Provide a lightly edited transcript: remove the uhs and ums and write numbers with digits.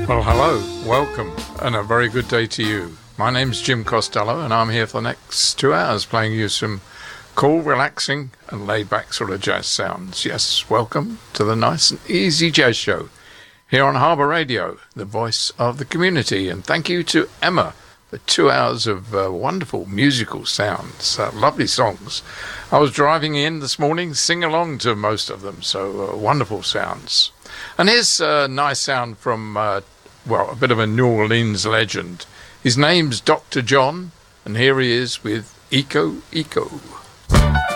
Well, hello, welcome, and a very good day to you. My name's Jim Costello, and I'm here for the next 2 hours playing you some cool, relaxing, and laid-back sort of jazz sounds. Yes, welcome to the nice and easy jazz show here on Harbour Radio, the voice of the community. And thank you to Emma for 2 hours of wonderful musical sounds, lovely songs. I was driving in this morning, sing along to most of them, so wonderful sounds. And here's a nice sound from, a bit of a New Orleans legend. His name's Dr. John, and here he is with Eco Eco.